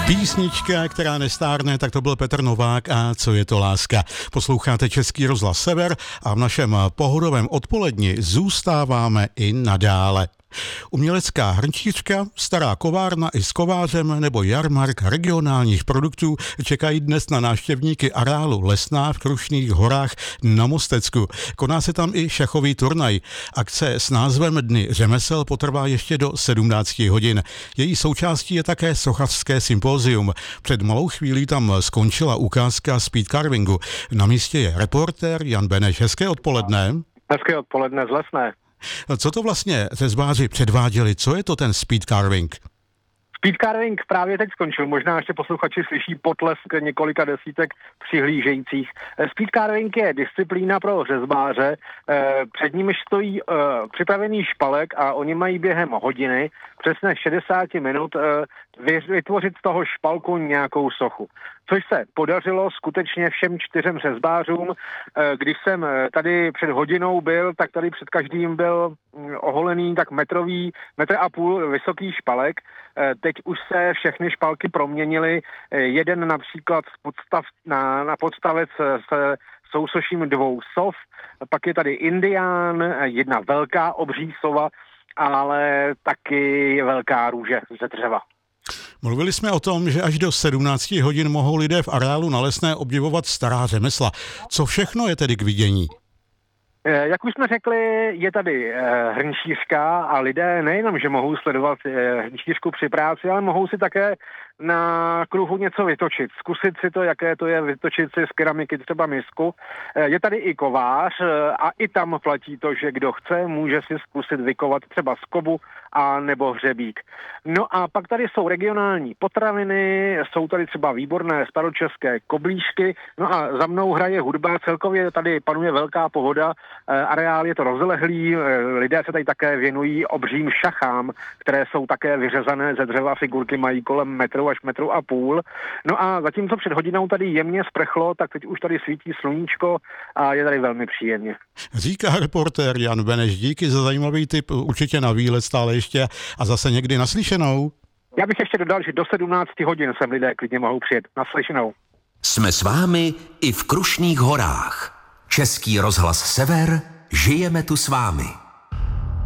Písnička, která nestárne, tak to byl Petr Novák a Co je to láska. Posloucháte Český rozhlas Sever a v našem pohodovém odpoledni zůstáváme i nadále. Umělecká hrnčířka, stará kovárna i s kovářem nebo jarmark regionálních produktů čekají dnes na návštěvníky areálu Lesná v Krušných horách na Mostecku. Koná se tam i šachový turnaj. Akce s názvem Dny řemesel potrvá ještě do 17 hodin. Její součástí je také sochařské sympózium. Před malou chvílí tam skončila ukázka speed carvingu. Na místě je reportér Jan Beneš. Hezké odpoledne. Hezké odpoledne z Lesné. Co to vlastně řezbáři předváděli? Co je to ten speed carving? Speed carving právě teď skončil. Možná ještě posluchači slyší potlesk několika desítek přihlížejících. Speed carving je disciplína pro řezbáře. Před nimi stojí připravený špalek a oni mají během hodiny, přesně 60 minut, vytvořit z toho špalku nějakou sochu. Což se podařilo skutečně všem 4 řezbářům. Když jsem tady před hodinou byl, tak tady před každým byl oholený tak metr a půl vysoký špalek. Teď už se všechny špalky proměnily. Jeden například na podstavec se sousoším 2 sov, pak je tady indián, jedna velká obří sova, ale taky velká růže ze dřeva. Mluvili jsme o tom, že až do 17 hodin mohou lidé v areálu na Lesné obdivovat stará řemesla. Co všechno je tedy k vidění? Jak už jsme řekli, je tady hrnčířka a lidé nejenom, že mohou sledovat hrnčířku při práci, ale mohou si také na kruhu něco vytočit. Zkusit si to, jaké to je, vytočit si z keramiky třeba misku. Je tady i kovář a i tam platí to, že kdo chce, může si zkusit vykovat třeba skobu a nebo hřebík. No a pak tady jsou regionální potraviny, jsou tady třeba výborné staročeské koblížky, no a za mnou hraje hudba, celkově tady panuje velká pohoda, areál je to rozlehlý, lidé se tady také věnují obřím šachám, které jsou také vyřezané ze dřeva, figurky mají kolem metru až metru a půl. No a zatímco před hodinou tady jemně sprchlo, tak teď už tady svítí sluníčko a je tady velmi příjemně. Říká reportér Jan Beneš, díky za zajímavý tip, určitě na výlet stále ještě a zase někdy naslyšenou. Já bych ještě dodal, že do 17 hodin sem lidé klidně mohou přijet. Naslyšenou. Jsme s vámi i v Krušných horách. Český rozhlas Sever, žijeme tu s vámi.